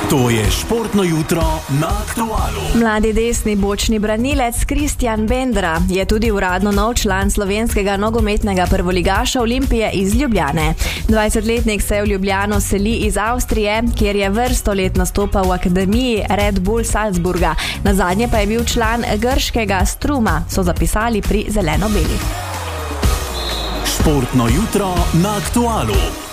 To je športno jutro na Aktualu. Mladi desni bočni branilec Kristjan Bendra je tudi uradno nov član slovenskega nogometnega prvoligaša Olimpije iz Ljubljane. 20-letnik se v Ljubljano seli iz Avstrije, kjer je vrsto let nastopal v akademiji Red Bull Salzburga. Nazadnje pa je bil član grškega Struma, so zapisali pri Zeleno-belih. Športno jutro na Aktualu.